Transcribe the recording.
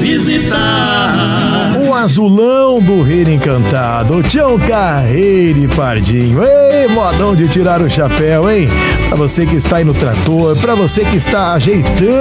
visitar. O azulão do Reino Encantado, Tião Carreiro e Pardinho. Ei, modão de tirar o chapéu, hein? Pra você que está aí no trator, pra você que está ajeitando